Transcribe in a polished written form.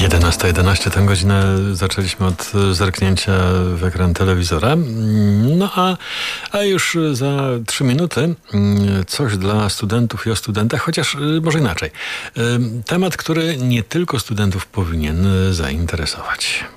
11:11 tę godzinę zaczęliśmy od zerknięcia w ekran telewizora. No a już za 3 minuty coś dla studentów i o studentach, chociaż może inaczej. Temat, który nie tylko studentów powinien zainteresować.